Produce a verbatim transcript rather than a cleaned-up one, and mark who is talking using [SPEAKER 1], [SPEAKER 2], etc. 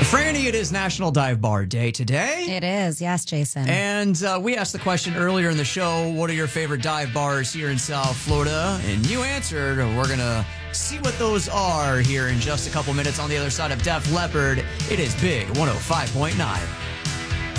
[SPEAKER 1] Franny, it is National Dive Bar Day today.
[SPEAKER 2] It is, yes, Jason.
[SPEAKER 1] And uh, we asked the question earlier in the show, what are your favorite dive bars here in South Florida? And you answered. We're going to see what those are here in just a couple minutes on the other side of Def Leppard. It is Big one oh five point nine.